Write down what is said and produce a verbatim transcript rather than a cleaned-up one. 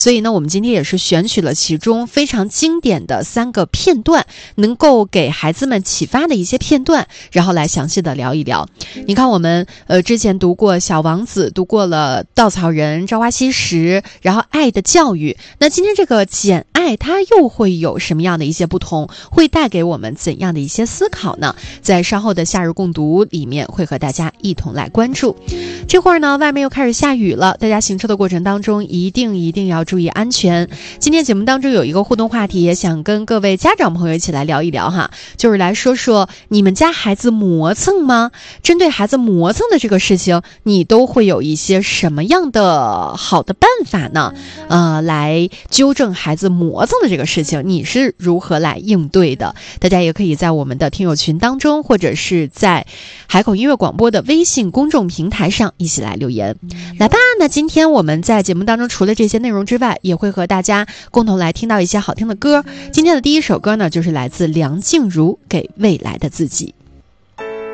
所以呢，我们今天也是选取了其中非常经典的三个片段，能够给孩子们启发的一些片段，然后来详细的聊一聊。你看我们呃之前读过小王子，读过了稻草人、朝花夕拾，然后爱的教育，那今天这个简爱它又会有什么样的一些不同，会带给我们怎样的一些思考呢？在稍后的夏日共读里面会和大家一同来关注。这会儿呢，外面又开始下雨了，大家行车的过程当中一定一定要注意安全。今天节目当中有一个互动话题，也想跟各位家长朋友一起来聊一聊哈，就是来说说你们家孩子磨蹭吗？针对孩子磨蹭的这个事情，你都会有一些什么样的好的办法呢？呃，来纠正孩子磨蹭的这个事情，你是如何来应对的？大家也可以在我们的听友群当中，或者是在海口音乐广播的微信公众平台上一起来留言。来吧，那今天我们在节目当中除了这些内容之外，也会和大家共同来听到一些好听的歌。今天的第一首歌呢，就是来自梁静茹《给未来的自己》。